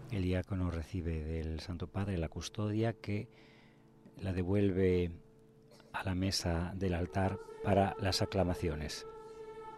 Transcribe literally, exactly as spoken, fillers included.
El diácono recibe del Santo Padre la custodia, que la devuelve a la mesa del altar para las aclamaciones.